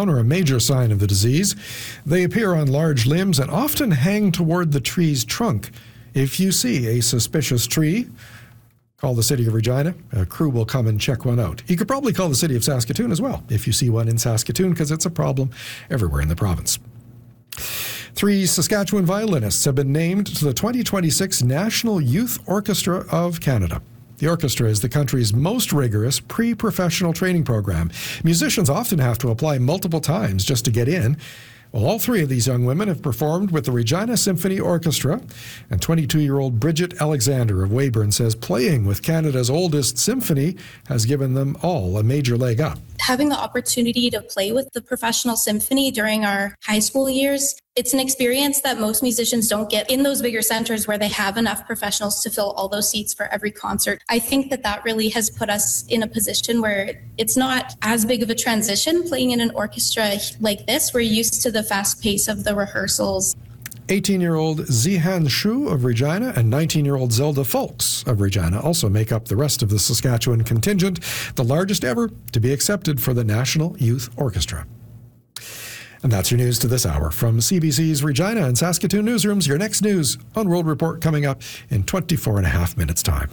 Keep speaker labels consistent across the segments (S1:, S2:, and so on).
S1: down are a major sign of the disease. They appear on large limbs and often hang toward the tree's trunk. If you see a suspicious tree, call the City of Regina. A crew will come and check one out. You could probably call the City of Saskatoon as well if you see one in Saskatoon, because it's a problem everywhere in the province. 3 Saskatchewan violinists have been named to the 2026 National Youth Orchestra of Canada. The orchestra is the country's most rigorous pre-professional training program. Musicians often have to apply multiple times just to get in. Well, all 3 of these young women have performed with the Regina Symphony Orchestra, and 22-year-old Bridget Alexander of Weyburn says playing with Canada's oldest symphony has given them all a major leg up.
S2: Having the opportunity to play with the professional symphony during our high school years, it's an experience that most musicians don't get in those bigger centers where they have enough professionals to fill all those seats for every concert. I think that really has put us in a position where it's not as big of a transition playing in an orchestra like this. We're used to the fast pace of the rehearsals.
S1: 18-year-old Zihan Shu of Regina and 19-year-old Zelda Folks of Regina also make up the rest of the Saskatchewan contingent, the largest ever to be accepted for the National Youth Orchestra. And that's your news to this hour. From CBC's Regina and Saskatoon newsrooms, your next news on World Report coming up in 24 and a half minutes' time.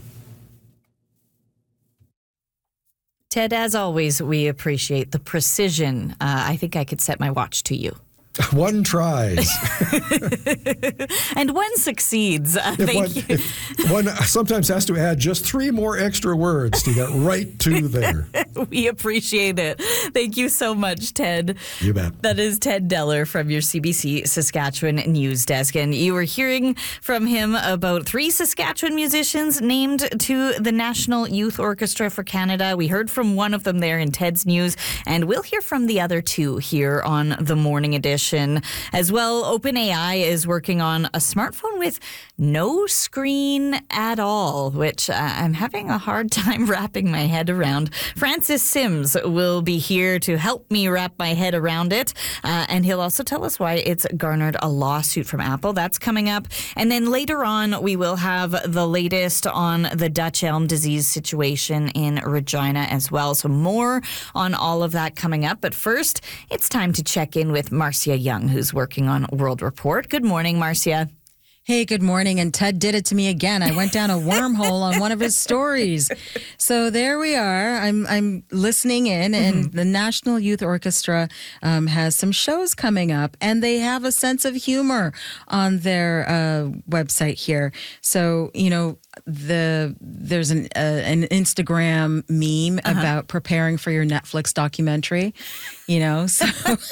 S3: Ted, as always, we appreciate the precision. I think I could set my watch to you.
S1: One tries.
S3: And one succeeds.
S1: If one sometimes has to add just 3 more extra words to get right to there.
S3: We appreciate it. Thank you so much, Ted.
S1: You bet.
S3: That is Ted Deller from your CBC Saskatchewan News Desk. And you were hearing from him about 3 Saskatchewan musicians named to the National Youth Orchestra for Canada. We heard from one of them there in Ted's news, and we'll hear from the other 2 here on the Morning Edition. As well, OpenAI is working on a smartphone with no screen at all, which I'm having a hard time wrapping my head around. Francis Sims will be here to help me wrap my head around it, and he'll also tell us why it's garnered a lawsuit from Apple. That's coming up. And then later on, we will have the latest on the Dutch elm disease situation in Regina as well. So more on all of that coming up. But first, it's time to check in with Marcia Young, who's working on World Report. Good morning, Marcia.
S4: Hey, good morning. And Ted did it to me again. I went down a wormhole on one of his stories. So there we are. I'm listening in, and the National Youth Orchestra has some shows coming up, and they have a sense of humor on their website here. So, you know, there's an Instagram meme about preparing for your Netflix documentary, you know, so...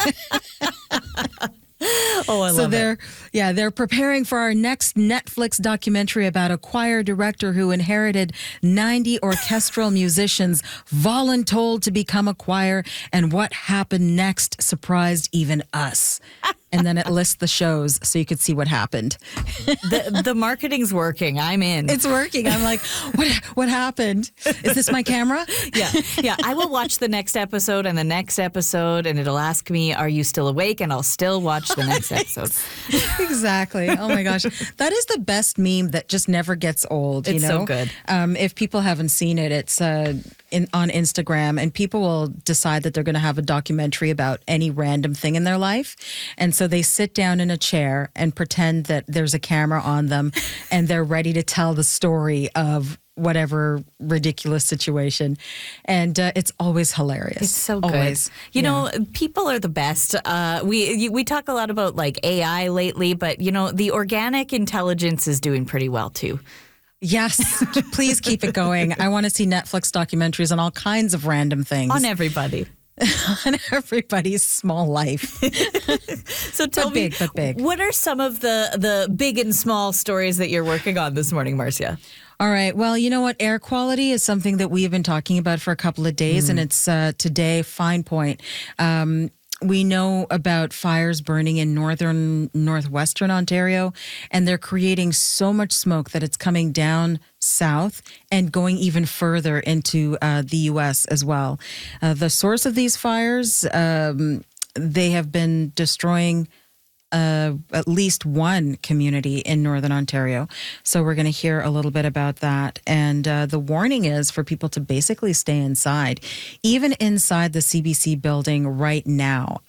S3: Oh, I love it.
S4: They're preparing for our next Netflix documentary about a choir director who inherited 90 orchestral musicians, voluntold to become a choir, and what happened next surprised even us. And then it lists the shows so you could see what happened.
S3: The marketing's working. I'm in.
S4: It's working. I'm like, what happened? Is this my camera?
S3: Yeah. I will watch the next episode and the next episode, and it'll ask me, are you still awake? And I'll still watch the next episode.
S4: Exactly. Oh my gosh. That is the best meme that just never gets old.
S3: It's so good.
S4: If people haven't seen it, it's on Instagram, and people will decide that they're going to have a documentary about any random thing in their life. And so they sit down in a chair and pretend that there's a camera on them, and they're ready to tell the story of whatever ridiculous situation. And it's always hilarious.
S3: It's so good.
S4: Always.
S3: You know, people are the best. We talk a lot about like AI lately, but you know, the organic intelligence is doing pretty well too.
S4: Yes, please keep it going. I want to see Netflix documentaries on all kinds of random things.
S3: On everybody.
S4: On everybody's small life.
S3: So tell me, what are some of the big and small stories that you're working on this morning, Marcia?
S4: All right. Well, you know what? Air quality is something that we have been talking about for a couple of days, and it's today, Fine Point. We know about fires burning in northwestern Ontario, and they're creating so much smoke that it's coming down south and going even further into the U.S. as well. The source of these fires, they have been destroying at least one community in Northern Ontario. So we're going to hear a little bit about that. And the warning is for people to basically stay inside, even inside the CBC building right now.